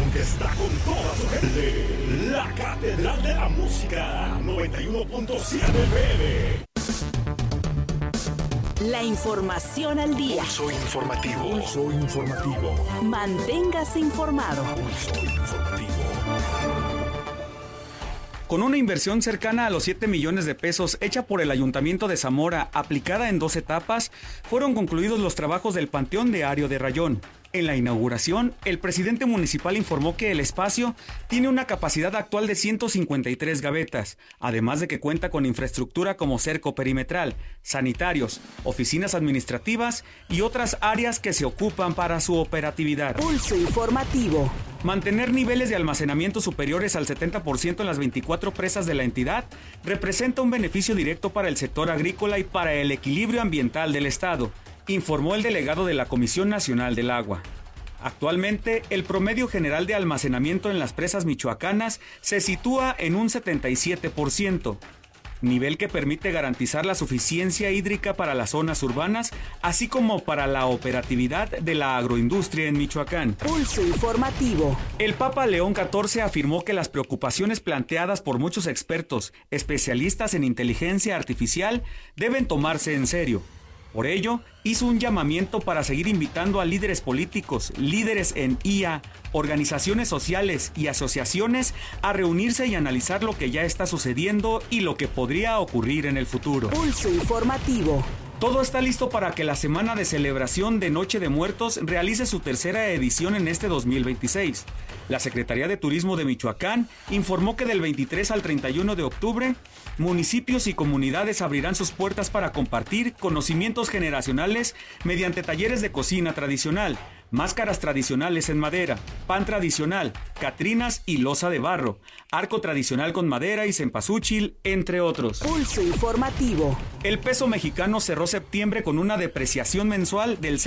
que está con toda su gente. La Catedral de la Música, 91.7 FM. La información al día. Pulso informativo. Pulso informativo. Manténgase informado. Pulso informativo. Con una inversión cercana a los 7 millones de pesos hecha por el Ayuntamiento de Zamora, aplicada en 2 etapas, fueron concluidos los trabajos del Panteón de Ario de Rayón. En la inauguración, el presidente municipal informó que el espacio tiene una capacidad actual de 153 gavetas, además de que cuenta con infraestructura como cerco perimetral, sanitarios, oficinas administrativas y otras áreas que se ocupan para su operatividad. Pulso informativo. Mantener niveles de almacenamiento superiores al 70% en las 24 presas de la entidad representa un beneficio directo para el sector agrícola y para el equilibrio ambiental del estado, informó el delegado de la Comisión Nacional del Agua. Actualmente, el promedio general de almacenamiento en las presas michoacanas se sitúa en un 77%, nivel que permite garantizar la suficiencia hídrica para las zonas urbanas, así como para la operatividad de la agroindustria en Michoacán. Pulso informativo. El Papa León XIV afirmó que las preocupaciones planteadas por muchos expertos, especialistas en inteligencia artificial, deben tomarse en serio. Por ello, hizo un llamamiento para seguir invitando a líderes políticos, líderes en IA, organizaciones sociales y asociaciones a reunirse y analizar lo que ya está sucediendo y lo que podría ocurrir en el futuro. Pulso informativo. Todo está listo para que la semana de celebración de Noche de Muertos realice su tercera edición en este 2026. La Secretaría de Turismo de Michoacán informó que del 23 al 31 de octubre, municipios y comunidades abrirán sus puertas para compartir conocimientos generacionales mediante talleres de cocina tradicional, máscaras tradicionales en madera, pan tradicional, catrinas y loza de barro, arco tradicional con madera y cempasúchil, entre otros. Pulso informativo. El peso mexicano cerró septiembre con una depreciación mensual del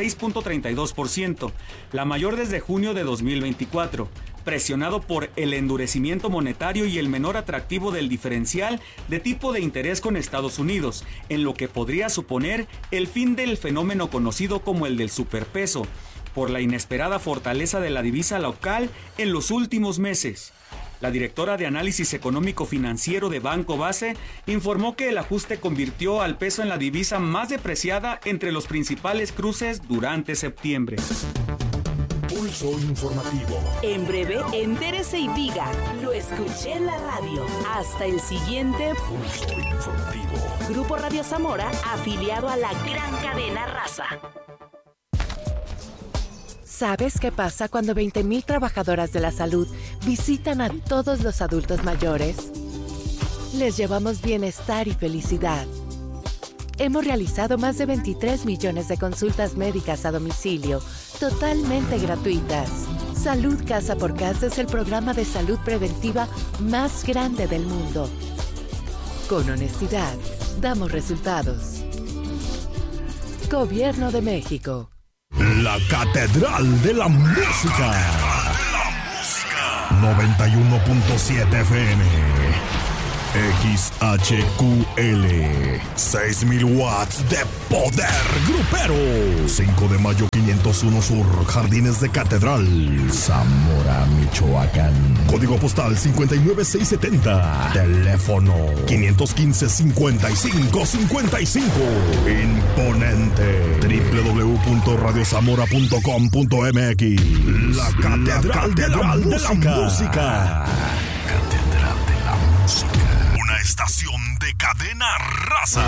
6.32%, la mayor desde junio de 2024, presionado por el endurecimiento monetario y el menor atractivo del diferencial de tipo de interés con Estados Unidos, en lo que podría suponer el fin del fenómeno conocido como el del superpeso, por la inesperada fortaleza de la divisa local en los últimos meses. La directora de Análisis Económico Financiero de Banco Base informó que el ajuste convirtió al peso en la divisa más depreciada entre los principales cruces durante septiembre. Pulso informativo. En breve, entérese y diga, lo escuché en la radio. Hasta el siguiente Pulso informativo. Grupo Radio Zamora, afiliado a la gran cadena Raza. ¿Sabes qué pasa cuando 20,000 trabajadoras de la salud visitan a todos los adultos mayores? Les llevamos bienestar y felicidad. Hemos realizado más de 23 millones de consultas médicas a domicilio, totalmente gratuitas. Salud Casa por Casa es el programa de salud preventiva más grande del mundo. Con honestidad, damos resultados. Gobierno de México. La Catedral de la Música. 91.7 FM. XHQL. 6,000 watts de poder grupero. 5 de mayo 501 Sur, Jardines de Catedral, Zamora, Michoacán. Código postal 59670. Teléfono 515-5555. Imponente. www.radiozamora.com.mx. La Catedral de la Música. Catedral de la Música. Una estación de cadena Raza.